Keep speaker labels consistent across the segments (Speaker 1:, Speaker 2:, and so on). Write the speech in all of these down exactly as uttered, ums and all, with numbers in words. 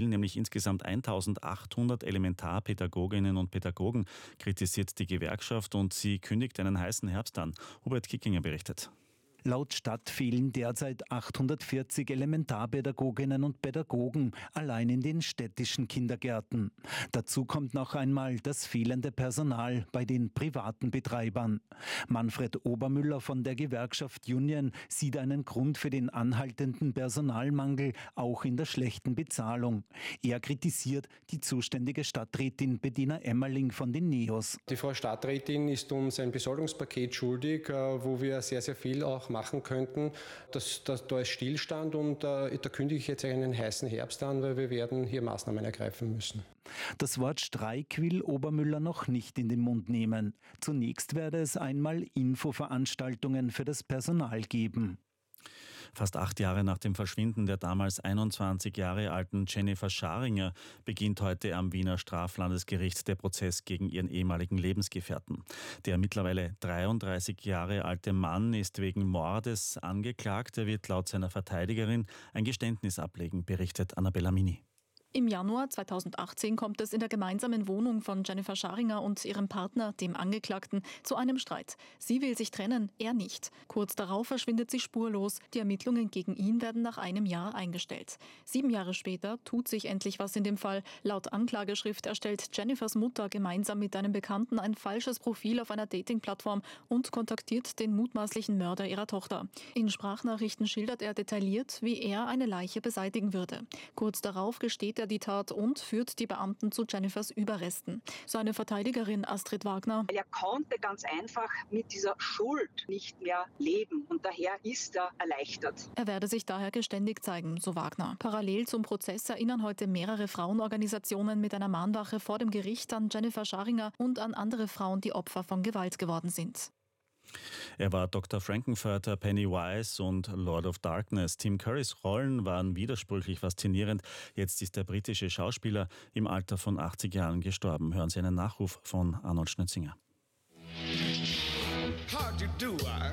Speaker 1: fehlen nämlich insgesamt eintausendachthundert Elementarpädagoginnen und Pädagogen, kritisiert die Gewerkschaft und sie kündigt einen heißen Herbst an. Hubert Kickinger berichtet.
Speaker 2: Laut Stadt fehlen derzeit achthundertvierzig Elementarpädagoginnen und Pädagogen allein in den städtischen Kindergärten. Dazu kommt noch einmal das fehlende Personal bei den privaten Betreibern. Manfred Obermüller von der Gewerkschaft Union sieht einen Grund für den anhaltenden Personalmangel auch in der schlechten Bezahlung. Er kritisiert die zuständige Stadträtin Bettina Emmerling von den NEOS.
Speaker 3: Die Frau Stadträtin ist uns ein Besoldungspaket schuldig, wo wir sehr, sehr viel auch machen könnten. Das, das, da ist Stillstand und äh, da kündige ich jetzt einen heißen Herbst an, weil wir werden hier Maßnahmen ergreifen müssen.
Speaker 2: Das Wort Streik will Obermüller noch nicht in den Mund nehmen. Zunächst werde es einmal Infoveranstaltungen für das Personal geben.
Speaker 1: Fast acht Jahre nach dem Verschwinden der damals einundzwanzig Jahre alten Jennifer Scharinger beginnt heute am Wiener Straflandesgericht der Prozess gegen ihren ehemaligen Lebensgefährten. Der mittlerweile dreiunddreißig Jahre alte Mann ist wegen Mordes angeklagt. Er wird laut seiner Verteidigerin ein Geständnis ablegen, berichtet Annabella Mini.
Speaker 4: Im Januar zweitausendachtzehn kommt es in der gemeinsamen Wohnung von Jennifer Scharinger und ihrem Partner, dem Angeklagten, zu einem Streit. Sie will sich trennen, er nicht. Kurz darauf verschwindet sie spurlos. Die Ermittlungen gegen ihn werden nach einem Jahr eingestellt. Sieben Jahre später tut sich endlich was in dem Fall. Laut Anklageschrift erstellt Jennifers Mutter gemeinsam mit einem Bekannten ein falsches Profil auf einer Dating-Plattform und kontaktiert den mutmaßlichen Mörder ihrer Tochter. In Sprachnachrichten schildert er detailliert, wie er eine Leiche beseitigen würde. Kurz darauf gesteht er die Tat und führt die Beamten zu Jennifers Überresten. Seine Verteidigerin Astrid Wagner:
Speaker 5: Er konnte ganz einfach mit dieser Schuld nicht mehr leben und daher ist er erleichtert.
Speaker 4: Er werde sich daher geständig zeigen, so Wagner. Parallel zum Prozess erinnern heute mehrere Frauenorganisationen mit einer Mahnwache vor dem Gericht an Jennifer Scharinger und an andere Frauen, die Opfer von Gewalt geworden sind.
Speaker 1: Er war Doktor Frankenfurter, Pennywise und Lord of Darkness. Tim Currys Rollen waren widersprüchlich faszinierend. Jetzt ist der britische Schauspieler im Alter von achtzig Jahren gestorben. Hören Sie einen Nachruf von Arnold Schnötzinger.
Speaker 6: How do you do, I?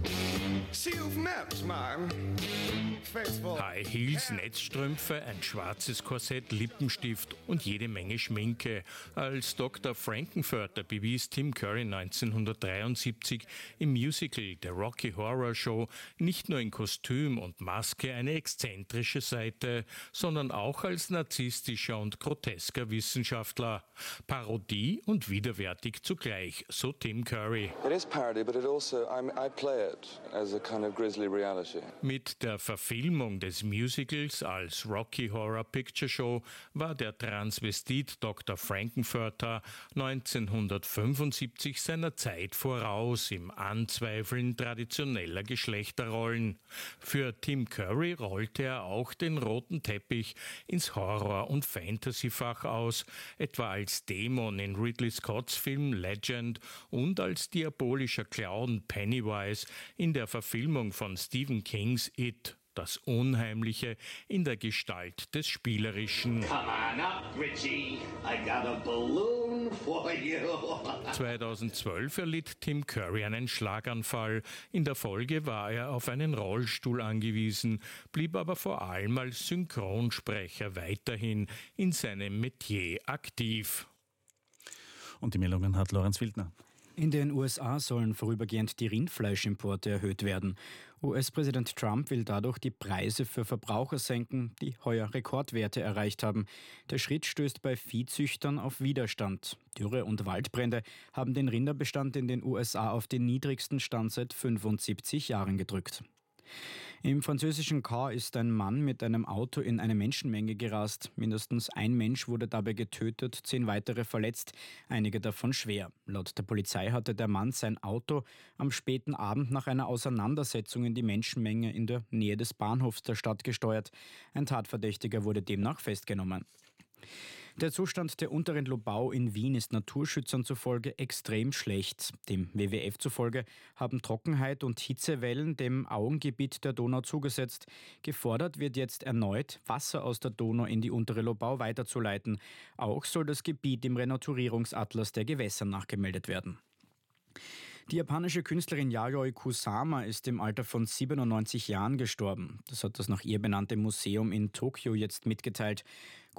Speaker 6: See you've met my faithful
Speaker 7: High Heels, Netzstrümpfe, ein schwarzes Korsett, Lippenstift und jede Menge Schminke. Als Doktor Frankenfurter bewies Tim Curry neunzehnhundertdreiundsiebzig im Musical The Rocky Horror Show nicht nur in Kostüm und Maske eine exzentrische Seite, sondern auch als narzisstischer und grotesker Wissenschaftler. Parodie und widerwärtig zugleich, so Tim Curry.
Speaker 8: It is parody, but it also I'm, I play it as a kind of grisly reality.
Speaker 7: Mit der Verfilmung des Musicals als Rocky Horror Picture Show war der Transvestit Doktor Frankenfurter neunzehnhundertfünfundsiebzig seiner Zeit voraus im Anzweifeln traditioneller Geschlechterrollen. Für Tim Curry rollte er auch den roten Teppich ins Horror- und Fantasyfach aus, etwa als Dämon in Ridley Scotts Film Legend und als diabolischer Clown Pennywise in der Verfilmung von Stephen Kings It. Das Unheimliche in der Gestalt des Spielerischen.
Speaker 9: Come on up, Richie. I got a balloon for you.
Speaker 7: zweitausendzwölf erlitt Tim Curry einen Schlaganfall. In der Folge war er auf einen Rollstuhl angewiesen, blieb aber vor allem als Synchronsprecher weiterhin in seinem Metier aktiv.
Speaker 1: Und die Meldungen hat Lorenz Wildner.
Speaker 10: In den U S A sollen vorübergehend die Rindfleischimporte erhöht werden. U S-Präsident Trump will dadurch die Preise für Verbraucher senken, die heuer Rekordwerte erreicht haben. Der Schritt stößt bei Viehzüchtern auf Widerstand. Dürre und Waldbrände haben den Rinderbestand in den U S A auf den niedrigsten Stand seit fünfundsiebzig Jahren gedrückt. Im französischen Caen ist ein Mann mit einem Auto in eine Menschenmenge gerast. Mindestens ein Mensch wurde dabei getötet, zehn weitere verletzt, einige davon schwer. Laut der Polizei hatte der Mann sein Auto am späten Abend nach einer Auseinandersetzung in die Menschenmenge in der Nähe des Bahnhofs der Stadt gesteuert. Ein Tatverdächtiger wurde demnach festgenommen. Der Zustand der unteren Lobau in Wien ist Naturschützern zufolge extrem schlecht. Dem W W F zufolge haben Trockenheit und Hitzewellen dem Augengebiet der Donau zugesetzt. Gefordert wird jetzt erneut, Wasser aus der Donau in die untere Lobau weiterzuleiten. Auch soll das Gebiet im Renaturierungsatlas der Gewässer nachgemeldet werden. Die japanische Künstlerin Yayoi Kusama ist im Alter von siebenundneunzig Jahren gestorben. Das hat das nach ihr benannte Museum in Tokio jetzt mitgeteilt.